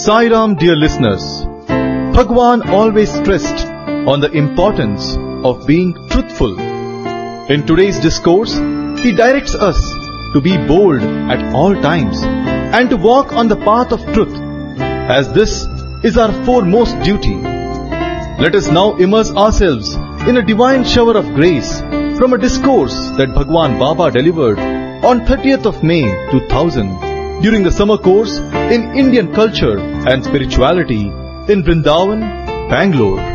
Sai Ram, dear listeners. Bhagwan always stressed on the importance of being truthful. In today's discourse, he directs us to be bold at all times and to walk on the path of truth, as this is our foremost duty. Let us now immerse ourselves in a divine shower of grace from a discourse that Bhagwan Baba delivered on 30th of May 2000 during the summer course in Indian culture and spirituality in Vrindavan, Bangalore.